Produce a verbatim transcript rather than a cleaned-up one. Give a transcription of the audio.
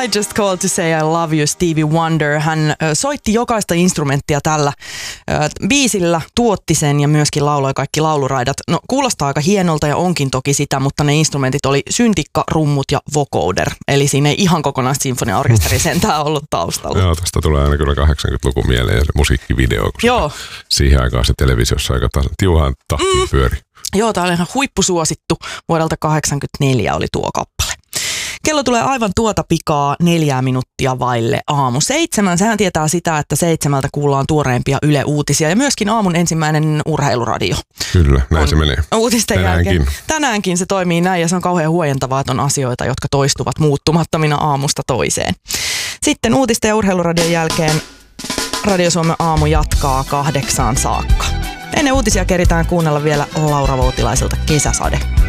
I Just Called to Say I Love You, Stevie Wonder. Hän ö, soitti jokaista instrumenttia tällä ö, biisillä, tuotti sen ja myöskin lauloi kaikki lauluraidat. No kuulostaa aika hienolta ja onkin toki sitä, mutta ne instrumentit oli syntikka, rummut ja vocoder. Eli siinä ei ihan kokonaan sinfoniaorkesteri sentään ollut taustalla. Joo, tästä tulee aina kyllä kahdeksankymmentäluku mieleen ja se musiikkivideo, kun Joo. siihen aikaan se televisiossa aika tiuhaan tahtiin mm. pyöri. Joo, tämä oli ihan huippusuosittu. Vuodelta kahdeksankymmentäneljä oli tuo kappale. Kello tulee aivan tuota pikaa neljää minuuttia vaille aamu seitsemän. Sehän tietää sitä, että seitsemältä kuullaan tuoreimpia Yle Uutisia ja myöskin aamun ensimmäinen urheiluradio. Kyllä, näin on se menee. Uutisten Tänäänkin. jälkeen. Tänäänkin se toimii näin ja se on kauhean huojentavaa, että on asioita, jotka toistuvat muuttumattomina aamusta toiseen. Sitten uutisten ja urheiluradion jälkeen Radio Suomen aamu jatkaa kahdeksaan saakka. Ennen uutisia keritään kuunnella vielä Laura Voutilaiselta Kesäsade.